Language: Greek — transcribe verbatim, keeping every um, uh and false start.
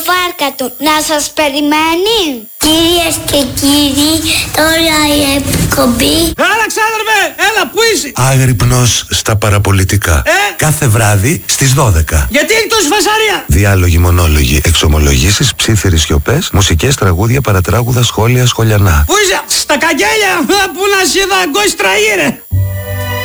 βάρκα του να σας περιμένει. Κυρίες και κύριοι, τώρα η εκπομπή. Έλα ξάδερφε, έλα που είσαι. Άγρυπνος στα παραπολιτικά. Ε? Κάθε βράδυ στις δώδεκα. Γιατί έχει τόση φασαρία? Διάλογοι, μονόλογοι, εξομολογήσεις, ψίθυρες σιωπές, μουσικές, τραγούδια, παρατράγουδα, σχόλια, σχολιανά. Πού είσαι? Στα καγγέλια που να σε δαγκώσει τραγύρε.